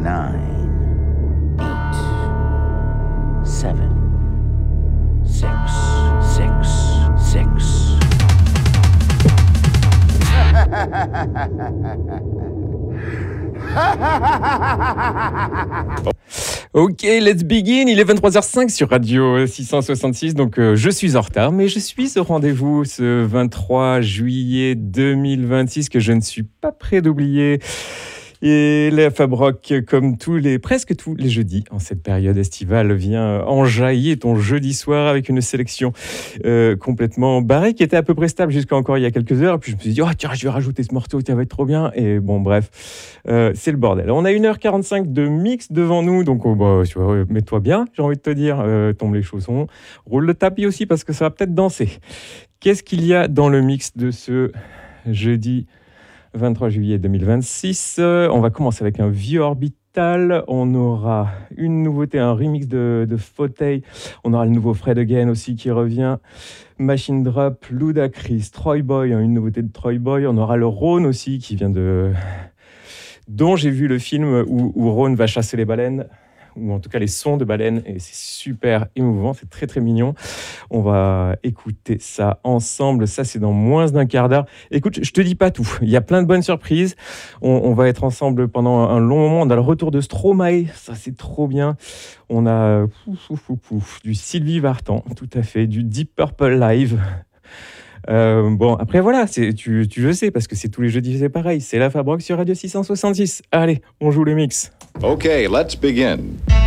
9, 8, 7, 6, 6, 6. Ok, let's begin. Il est 23h05 sur Radio 666. Donc, je suis en retard, mais je suis au rendez-vous ce 23 juillet 2026 que je ne suis pas prêt d'oublier. Et la Fab Rock, comme presque tous les jeudis en cette période estivale, vient enjailler ton jeudi soir avec une sélection complètement barrée qui était à peu près stable jusqu'à encore il y a quelques heures. Puis je me suis dit, oh tiens, je vais rajouter ce morceau, ça va être trop bien. Et bon, bref, c'est le bordel. On a 1h45 de mix devant nous, donc mets-toi bien, j'ai envie de te dire. Tombe les chaussons, roule le tapis aussi parce que ça va peut-être danser. Qu'est-ce qu'il y a dans le mix de ce jeudi 23 juillet 2026, on va commencer avec un vieux Orbital, on aura une nouveauté, un remix de Fauteuil, on aura le nouveau Fred Again aussi qui revient, Machine Drop, Ludacris, Troy Boy, une nouveauté de Troy Boy, on aura le Rhône aussi qui vient dont j'ai vu le film où Rhône va chasser les baleines, ou en tout cas les sons de baleines, et c'est super émouvant, c'est très très mignon. On va écouter ça ensemble, ça c'est dans moins d'un quart d'heure. Écoute, je te dis pas tout, il y a plein de bonnes surprises, on va être ensemble pendant un long moment, on a le retour de Stromae, ça c'est trop bien, on a du Sylvie Vartan, tout à fait, du Deep Purple Live. Bon, après voilà, tu le sais, parce que c'est tous les jeudis, c'est pareil, c'est la Fab Rock sur Radio 666. Allez, on joue le mix. Okay, let's begin.